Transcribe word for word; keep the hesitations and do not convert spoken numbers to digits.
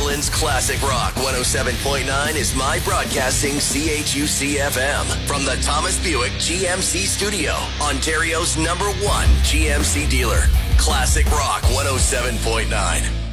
Portland's Classic Rock one oh seven point nine is My Broadcasting C H U C F M from the Thomas Buick G M C studio, Ontario's number one G M C dealer. Classic Rock one oh seven point nine.